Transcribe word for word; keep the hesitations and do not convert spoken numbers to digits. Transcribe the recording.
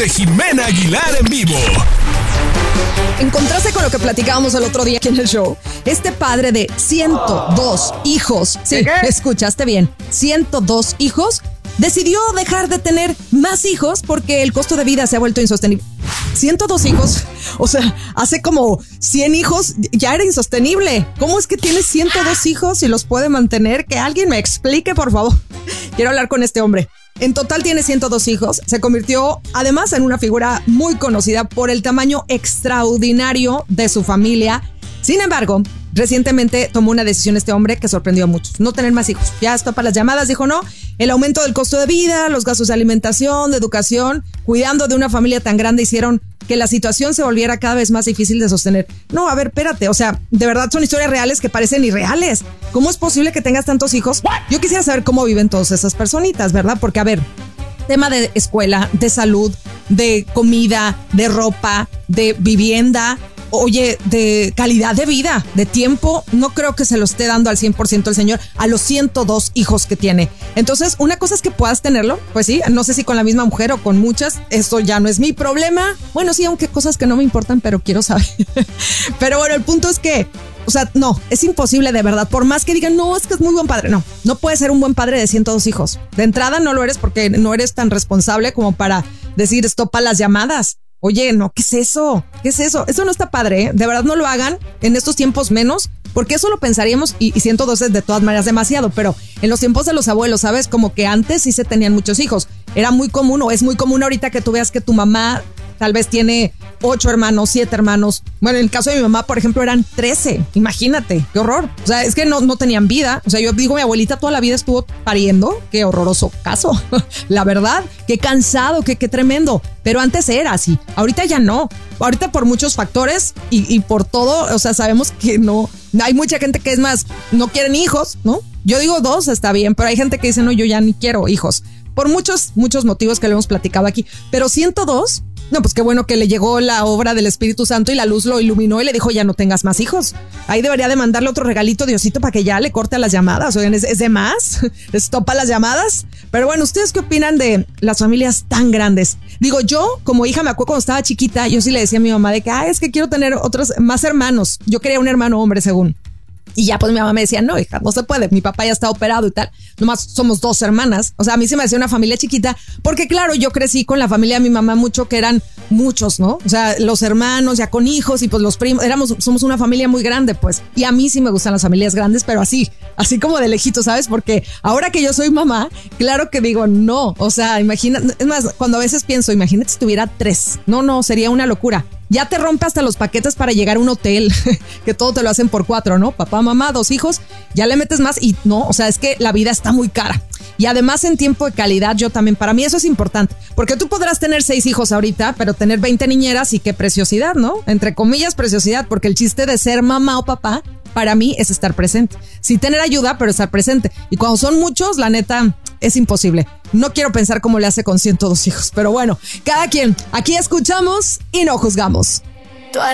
de Jimena Aguilar en vivo. En contraste con lo que platicábamos el otro día aquí en el show, este padre de ciento dos hijos, sí, escuchaste bien, ciento dos hijos, decidió dejar de tener más hijos porque el costo de vida se ha vuelto insostenible. ciento dos hijos, o sea, hace como cien hijos ya era insostenible. ¿Cómo es que tiene ciento dos hijos y los puede mantener? Que alguien me explique, por favor. Quiero hablar con este hombre. En total tiene ciento dos hijos. Se convirtió además en una figura muy conocida por el tamaño extraordinario de su familia. Sin embargo, recientemente tomó una decisión este hombre que sorprendió a muchos. No tener más hijos. Ya estopa las llamadas, dijo no. El aumento del costo de vida, los gastos de alimentación, de educación, cuidando de una familia tan grande hicieron que la situación se volviera cada vez más difícil de sostener. No, a ver, espérate, o sea, de verdad son historias reales que parecen irreales. ¿Cómo es posible que tengas tantos hijos? Yo quisiera saber cómo viven todas esas personitas, ¿verdad? Porque, a ver, tema de escuela, de salud, de comida, de ropa, de vivienda, oye, de calidad de vida, de tiempo, no creo que se lo esté dando al cien por ciento el señor a los ciento dos hijos que tiene. Entonces, una cosa es que puedas tenerlo, pues sí, no sé si con la misma mujer o con muchas, esto ya no es mi problema. Bueno, sí, aunque cosas que no me importan, pero quiero saber. Pero bueno, el punto es que, o sea, no, es imposible de verdad, por más que digan, no, es que es muy buen padre, no, no puedes ser un buen padre de ciento dos hijos. De entrada no lo eres porque no eres tan responsable como para decir, estopa las llamadas. Oye, no, ¿qué es eso? ¿Qué es eso? Eso no está padre, ¿eh? De verdad no lo hagan en estos tiempos menos, porque eso lo pensaríamos y, y ciento dos es de todas maneras demasiado, pero en los tiempos de los abuelos, ¿sabes? Como que antes sí se tenían muchos hijos. Era muy común o es muy común ahorita que tú veas que tu mamá tal vez tiene ocho hermanos, siete hermanos. Bueno, en el caso de mi mamá, por ejemplo, eran trece. Imagínate, qué horror. O sea, es que no, no tenían vida. O sea, yo digo, mi abuelita toda la vida estuvo pariendo. Qué horroroso caso. La verdad, qué cansado, qué, qué tremendo. Pero antes era así. Ahorita ya no. Ahorita por muchos factores y, y por todo, o sea, sabemos que no. Hay mucha gente que es más, no quieren hijos, ¿no? Yo digo dos, está bien, pero hay gente que dice, no, yo ya ni quiero hijos. Por muchos, muchos motivos que le hemos platicado aquí. Pero ciento dos... No, pues qué bueno que le llegó la obra del Espíritu Santo y la luz lo iluminó y le dijo, ya no tengas más hijos. Ahí debería de mandarle otro regalito, Diosito, para que ya le corte a las llamadas. Oigan, ¿es, es de más? ¿Estopa las llamadas? Pero bueno, ¿ustedes qué opinan de las familias tan grandes? Digo, yo como hija me acuerdo cuando estaba chiquita, yo sí le decía a mi mamá de que, ah, es que quiero tener otros, más hermanos. Yo quería un hermano hombre, según. Y ya pues mi mamá me decía, no, hija, no se puede. Mi papá ya está operado y tal. Nomás somos dos hermanas. O sea, a mí se me hacía una familia chiquita porque claro, yo crecí con la familia de mi mamá mucho, que eran muchos, ¿no? O sea, los hermanos ya con hijos y pues los primos. Éramos, somos una familia muy grande, pues. Y a mí sí me gustan las familias grandes, pero así, así como de lejito, ¿sabes? Porque ahora que yo soy mamá, claro que digo, no. O sea, imagina, es más, cuando a veces pienso, imagínate si tuviera tres. No, no, sería una locura. Ya te rompe hasta los paquetes para llegar a un hotel, que todo te lo hacen por cuatro, ¿no? Papá, mamá, dos hijos, ya le metes más y no, o sea, es que la vida está muy cara. Y además en tiempo de calidad, yo también, para mí eso es importante, porque tú podrás tener seis hijos ahorita, pero tener veinte niñeras y qué preciosidad, ¿no? Entre comillas, preciosidad, porque el chiste de ser mamá o papá, para mí es estar presente. Sí tener ayuda, pero estar presente. Y cuando son muchos, la neta, es imposible. No quiero pensar cómo le hace con ciento dos hijos, pero bueno, cada quien. Aquí escuchamos y no juzgamos.